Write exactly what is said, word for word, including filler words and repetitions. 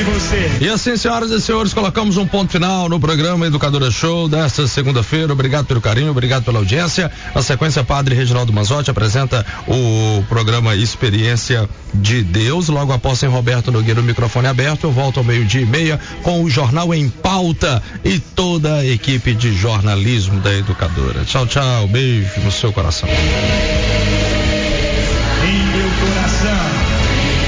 você. E assim, senhoras e senhores, colocamos um ponto final no programa Educadora Show desta segunda-feira. Obrigado pelo carinho, obrigado pela audiência. Na sequência, Padre Reginaldo Manzotti apresenta o programa Experiência de Deus. Logo após, em Roberto Nogueira, o microfone aberto. Eu volto ao meio-dia e meia com o Jornal em Pauta e toda a equipe de jornalismo da Educadora. Tchau, tchau. Beijo no seu coração.